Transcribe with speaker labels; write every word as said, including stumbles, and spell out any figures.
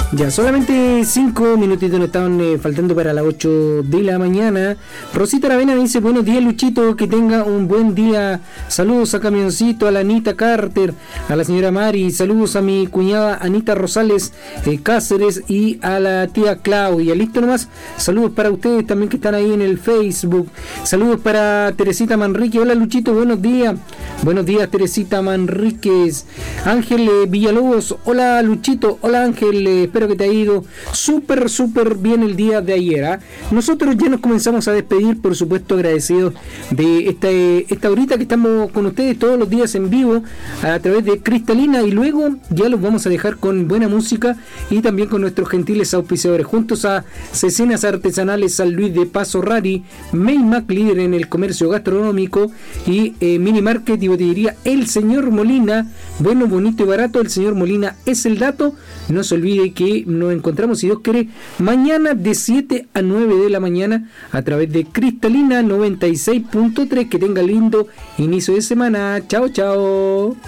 Speaker 1: Ya, solamente cinco minutitos nos estaban eh, faltando para las ocho de la mañana. Rosita Aravena dice, buenos días Luchito, que tenga un buen día. Saludos a Camioncito, a la Anita Carter, a la señora Mari, saludos a mi cuñada Anita Rosales eh, Cáceres y a la tía Claudia. Listo nomás, saludos para ustedes también que están ahí en el Facebook. Saludos para Teresita Manrique, hola Luchito, buenos días. Buenos días Teresita Manríquez. Ángel eh, Villalobos, hola Luchito, hola Ángel, eh, espero que te ha ido súper súper bien el día de ayer, ¿eh? Nosotros ya nos comenzamos a despedir, por supuesto agradecidos de esta, eh, esta horita que estamos con ustedes todos los días en vivo a través de Cristalina, y luego ya los vamos a dejar con buena música y también con nuestros gentiles auspiciadores, juntos a Cecenas Artesanales San Luis de Paso Rari, Maymac, líder en el comercio gastronómico, y eh, Mini Market y botillería El Señor Molina, bueno, bonito y barato. El Señor Molina es el dato. No se olvide que nos encontramos, si Dios quiere, mañana de siete a nueve de la mañana a través de Cristalina noventa y seis punto tres. Que tenga lindo inicio de semana. Chao, chao.